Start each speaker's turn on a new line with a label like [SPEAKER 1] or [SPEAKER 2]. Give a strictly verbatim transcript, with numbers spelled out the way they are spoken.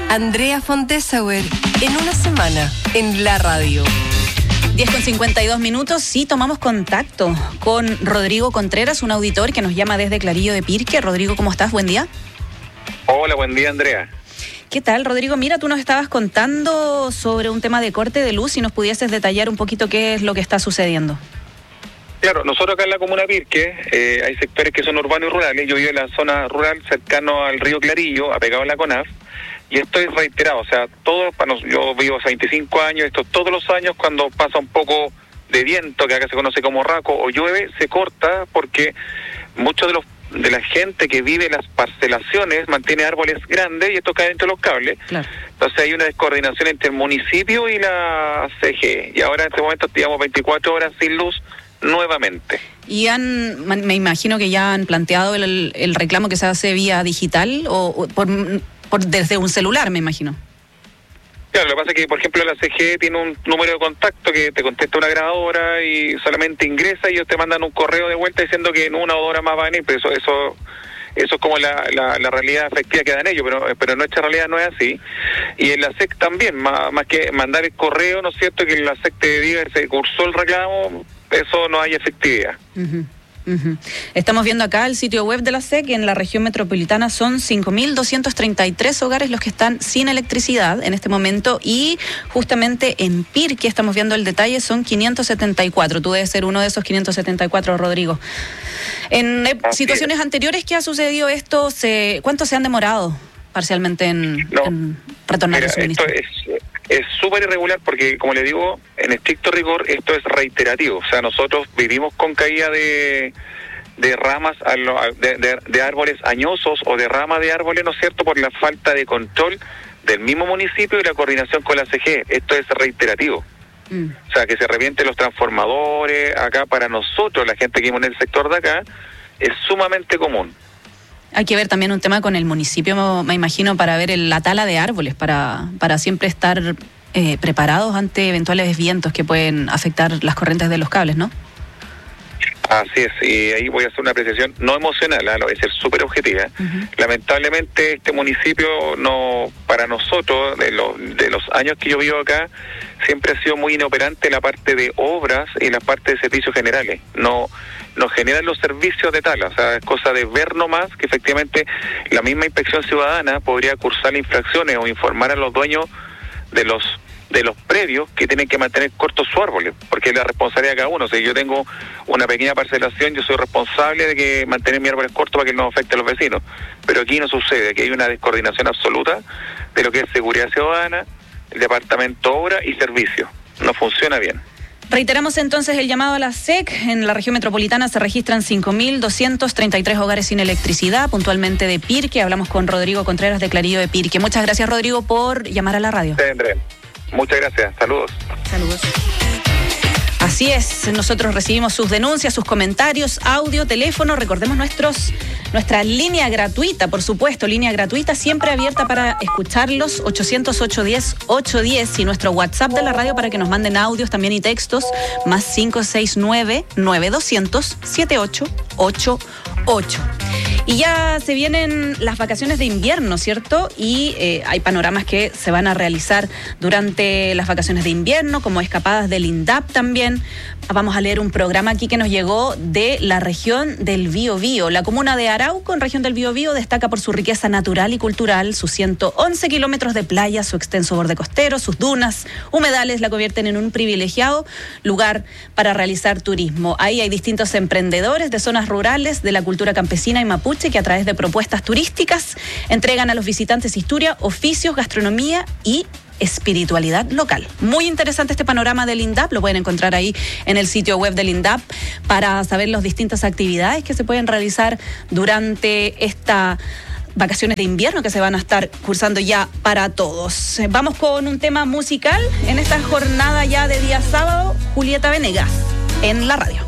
[SPEAKER 1] Andrea Fontesauer, en una semana, en la radio.
[SPEAKER 2] diez con cincuenta y dos minutos, sí, tomamos contacto con Rodrigo Contreras, un auditor que nos llama desde Clarillo de Pirque. Rodrigo, ¿cómo estás? Buen día.
[SPEAKER 3] Hola, buen día, Andrea.
[SPEAKER 2] ¿Qué tal, Rodrigo? Mira, tú nos estabas contando sobre un tema de corte de luz, si nos pudieses detallar un poquito qué es lo que está sucediendo.
[SPEAKER 3] Claro, nosotros acá en la comuna de Pirque eh, hay sectores que son urbanos y rurales. Yo vivo en la zona rural cercano al río Clarillo, apegado a la CONAF, y esto es reiterado, o sea, todo, yo vivo hace veinticinco años, esto todos los años cuando pasa un poco de viento, que acá se conoce como raco, o llueve, se corta porque muchos de los de la gente que vive en las parcelaciones mantiene árboles grandes y esto cae dentro de los cables. Claro. Entonces hay una descoordinación entre el municipio y la C G, y ahora en este momento digamos veinticuatro horas sin luz nuevamente.
[SPEAKER 2] Y han, me imagino que ya han planteado el, el reclamo que se hace vía digital o, o por, por desde un celular, me imagino.
[SPEAKER 3] Claro, lo que pasa es que, por ejemplo, la C G tiene un número de contacto que te contesta una grabadora y solamente ingresa y ellos te mandan un correo de vuelta diciendo que en una o dos horas más va a venir, pero eso eso eso es como la, la, la realidad efectiva que dan ellos, pero pero nuestra realidad no es así. Y en la S E C también, más, más que mandar el correo, ¿no es cierto?, que la S E C te diga que se cursó el reclamo, eso no hay efectividad.
[SPEAKER 2] Uh-huh. Uh-huh. Estamos viendo acá el sitio web de la S E C, en la región metropolitana son cinco mil doscientos treinta y tres hogares los que están sin electricidad en este momento, y justamente en Pirque estamos viendo el detalle, son quinientos setenta y cuatro. Tú debes ser uno de esos quinientos setenta y cuatro, Rodrigo. En eh, situaciones anteriores que ha sucedido esto, se, ¿cuánto se han demorado parcialmente en,
[SPEAKER 3] no,
[SPEAKER 2] en retornar el suministro?
[SPEAKER 3] Esto es es súper irregular porque, como le digo, en estricto rigor esto es reiterativo. O sea, nosotros vivimos con caída de de ramas, a lo, de, de, de árboles añosos o de ramas de árboles, ¿no es cierto?, por la falta de control del mismo municipio y la coordinación con la C G. Esto es reiterativo. Mm. O sea, que se revienten los transformadores acá para nosotros, la gente que vive en el sector de acá, es sumamente común.
[SPEAKER 2] Hay que ver también un tema con el municipio, me imagino, para ver el, la tala de árboles, para, para siempre estar eh, preparados ante eventuales vientos que pueden afectar las corrientes de los cables, ¿no?
[SPEAKER 3] Así es, y ahí voy a hacer una apreciación no emocional, ¿eh? Voy a ser súper objetiva. Uh-huh. Lamentablemente este municipio, no, para nosotros, de los, de los años que yo vivo acá, siempre ha sido muy inoperante la parte de obras y la parte de servicios generales. No nos generan los servicios de tala, o sea, es cosa de ver nomás que efectivamente la misma inspección ciudadana podría cursar infracciones o informar a los dueños de los de los predios que tienen que mantener cortos sus árboles, porque es la responsabilidad de cada uno. O sea, yo tengo una pequeña parcelación, yo soy responsable de que mantener mis árboles cortos para que no afecte a los vecinos, pero aquí no sucede, aquí hay una descoordinación absoluta de lo que es seguridad ciudadana, el departamento obra y servicio, no funciona bien.
[SPEAKER 2] Reiteramos entonces el llamado a la S E C. En la región metropolitana se registran cinco mil doscientos treinta y tres hogares sin electricidad, puntualmente de Pirque. Hablamos con Rodrigo Contreras de Clarillo de Pirque. Muchas gracias, Rodrigo, por llamar a la radio.
[SPEAKER 3] Sí, André. Muchas gracias. Saludos.
[SPEAKER 2] Saludos. Así es, nosotros recibimos sus denuncias, sus comentarios, audio, teléfono. Recordemos nuestros nuestra línea gratuita, por supuesto, línea gratuita siempre abierta para escucharlos, ochocientos ocho diez ocho diez, y nuestro WhatsApp de la radio para que nos manden audios también y textos, más cinco seis nueve nueve doscientos siete ocho ocho ocho. Y ya se vienen las vacaciones de invierno, ¿cierto? Y eh, hay panoramas que se van a realizar durante las vacaciones de invierno, como escapadas del INDAP también. Vamos a leer un programa aquí que nos llegó de la región del Biobío. La comuna de Arauco, en región del Biobío, destaca por su riqueza natural y cultural, sus ciento once kilómetros de playa, su extenso borde costero, sus dunas, humedales la convierten en un privilegiado lugar para realizar turismo. Ahí hay distintos emprendedores de zonas rurales, de la cultura campesina y mapuche, que a través de propuestas turísticas entregan a los visitantes historia, oficios, gastronomía y espiritualidad local. Muy interesante este panorama del INDAP, lo pueden encontrar ahí en el sitio web del INDAP para saber las distintas actividades que se pueden realizar durante esta vacaciones de invierno que se van a estar cursando ya para todos. Vamos con un tema musical en esta jornada ya de día sábado, Julieta Venegas en la radio.